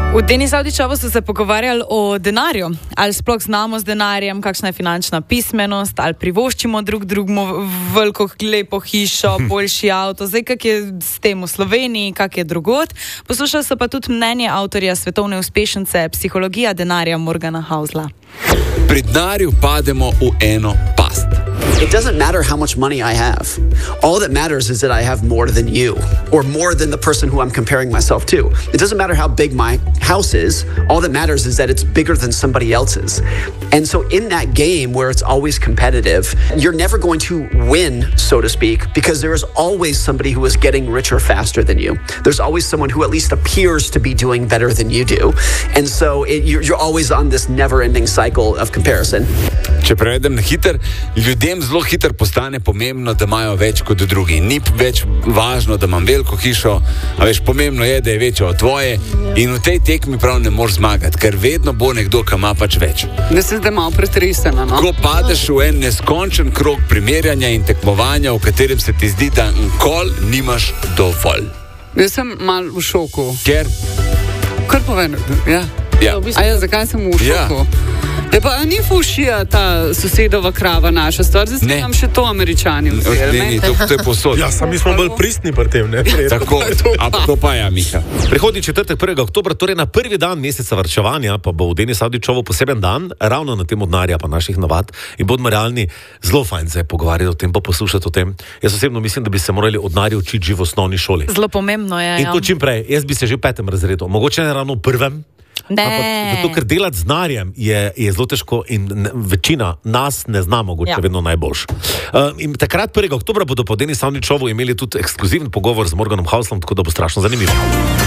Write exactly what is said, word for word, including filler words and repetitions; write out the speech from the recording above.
V Denis Avdićevu so se pogovarjali o denarju. Ali sploh znamo z denarjem, kakšna je finančna pismenost, ali privoščimo drug drugmu veliko lepo hišo, boljši avto. Zdaj, kak je s tem v Sloveniji, kak je drugod. Poslušali so pa tudi mnenje avtorja svetovne uspešnice Psihologija denarja Morgana Housela. Pri denarju pademo v eno past. It doesn't matter how much money I have. All that matters is that I have more than you, or more than the person who I'm comparing myself to. It doesn't matter how big my house is. All that matters is that it's bigger than somebody else's. And so in that game where it's always competitive, you're never going to win, so to speak, because there is always somebody who is getting richer faster than you. There's always someone who at least appears to be doing better than you do. And so it, you're, you're always on this never-ending cycle of comparison. Če prevedem na hiter, ljudem zelo hiter postane pomembno, da imajo več kot drugi. Ni več važno, da imam veliko hišo, a veš, pomembno je, da je večja od tvoje in v tej tekmi prav ne moreš zmagati, ker vedno bo nekdo, ki ima pač več. Da se zdaj malo pretresena, no? Ko padeš v en neskončen krog primerjanja in tekmovanja, v katerem se ti zdi, da nikoli nimaš dovolj. Jaz sem malo v šoku. Ker? Kar povem, ja. Ja. A ja, zakaj sem v šoku? Ja. Je pa ni fušija ta sosedova krava naša stvar, zdaj se nam še to Američani vzeli. Ne, ne, to, to je posod. Ja, sami smo bolj pristni pri tem, ne? Tako, a to pa ja, Miha. Prihodnji četrtek prvega oktobra, torej na prvi dan meseca varčevanja, pa bo v Denis Avdićevu poseben dan, ravno na temu denarja pa naših navad in bodimo realni, zelo fajn se je pogovarjati o tem, pa poslušati o tem. Jaz osebno mislim, da bi se morali od denarja učiti že v osnovni šoli. Zelo pomembno je, in to čim prej. Jaz bi se že v petem razredu, mogoče ne ravno v prvem. Ne. Ampak, zato, ker delati z denarjem je, je zelo težko in ne, večina nas ne zna mogoče ja. vedno najboljš. Uh, in takrat prvega oktobra bodo po Denis Avdićevu imeli tudi ekskluziven pogovor z Morganom Houselom, tako da bo strašno zanimivo.